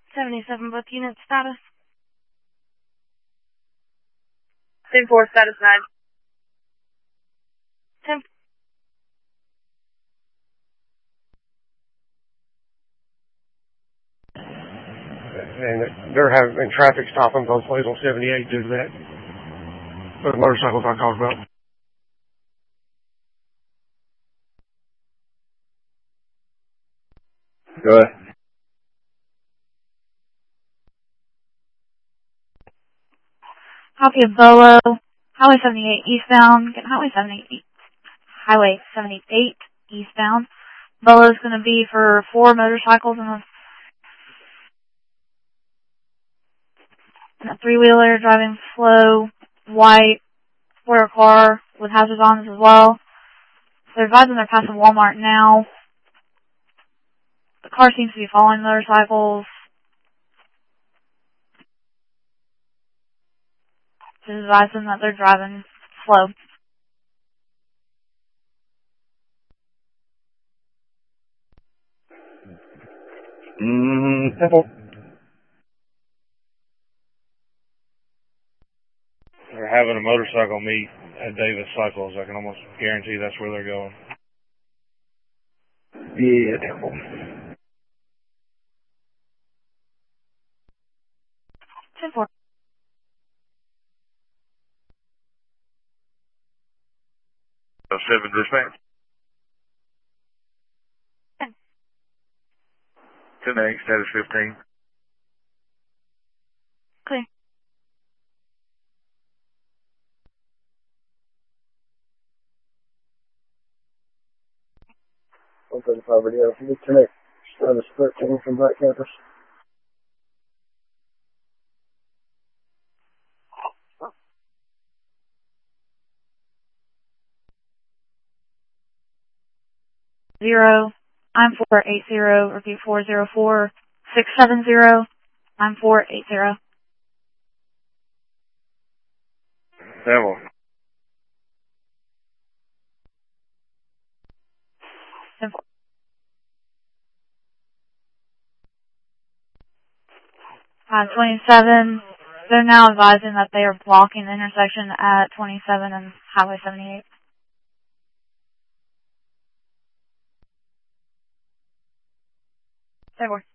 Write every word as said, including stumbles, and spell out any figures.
seventy-seven, both units status. ten four, status nine. ten. And they're having traffic stopping both ways on seventy-eight due to that. Those motorcycles I talked about. Go ahead. Copy of Bolo, Highway seventy-eight eastbound, get Highway seventy-eight, Highway seventy-eight eastbound. Bolo's going to be for four motorcycles and a, and a three-wheeler driving slow, white, square car with hazards on as well. They're advising they're passing Walmart now. The car seems to be following motorcycles. Just advising that they're driving slow. Mm, simple. They're having a motorcycle meet at Davis Cycles. I can almost guarantee that's where they're going. Yeah, temple. ten four. seven dispatch. ten eight, status fifteen. Clear. one thirty-five radio. Can you connect status thirteen from Black Campus? Zero. I'm four eight zero. Repeat four zero four six seven zero. I'm four eight zero. Seven. Simple. Uh, twenty-seven. They're now advising that they are blocking the intersection at twenty-seven and Highway seventy-eight. There we